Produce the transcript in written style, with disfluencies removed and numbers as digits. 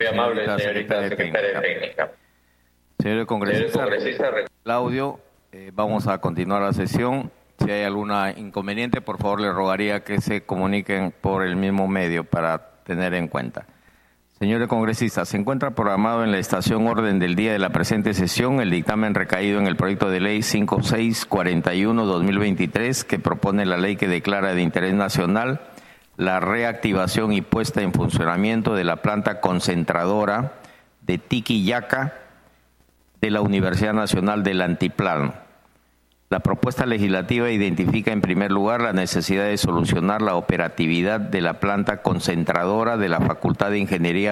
Muy amable, señorita secretaria técnica. Señor congresista Claudio, vamos a continuar la sesión. Si hay alguna inconveniente, por favor le rogaría que se comuniquen por el mismo medio para tener en cuenta. Señores congresistas, se encuentra programado en la estación orden del día de la presente sesión el dictamen recaído en el proyecto de ley 5641-2023 que propone la ley que declara de interés nacional la reactivación y puesta en funcionamiento de la planta concentradora de Tiquiyaca de la Universidad Nacional del Altiplano. La propuesta legislativa identifica en primer lugar la necesidad de solucionar la operatividad de la planta concentradora de la Facultad de Ingeniería